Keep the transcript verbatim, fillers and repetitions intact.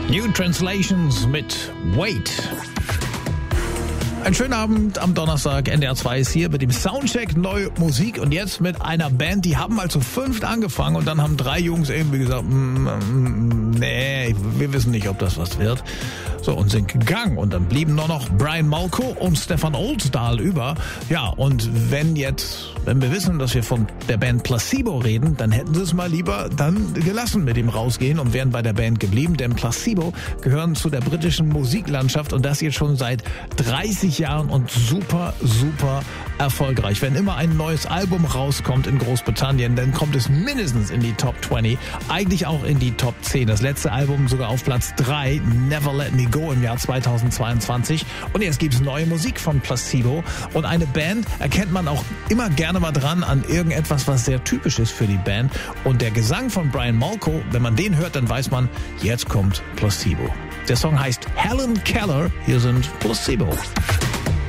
New Translations mit Wait. Ein schönen Abend am Donnerstag. N D R zwei ist hier mit dem Soundcheck Neue Musik und jetzt mit einer Band, die haben mal zu fünft angefangen und dann haben drei Jungs irgendwie gesagt, mm, mm, nee, wir wissen nicht, ob das was wird. So, und sind gegangen und dann blieben nur noch Brian Molko und Stefan Olsdahl über. Ja, und wenn jetzt, wenn wir wissen, dass wir von der Band Placebo reden, dann hätten sie es mal lieber dann gelassen mit dem Rausgehen und wären bei der Band geblieben, denn Placebo gehören zu der britischen Musiklandschaft und das jetzt schon seit dreißig Jahren und super, super erfolgreich. Wenn immer ein neues Album rauskommt in Großbritannien, dann kommt es mindestens in die Top zwanzig, eigentlich auch in die Top zehn. Das letzte Album sogar auf Platz drei, Never Let Me Go im Jahr zweitausendzweiundzwanzig. Und jetzt gibt's neue Musik von Placebo. Und eine Band erkennt man auch immer gerne mal dran an irgendetwas, was sehr typisch ist für die Band. Und der Gesang von Brian Molko, wenn man den hört, dann weiß man, jetzt kommt Placebo. Der Song heißt Helen Keller. Hier sind Placebo.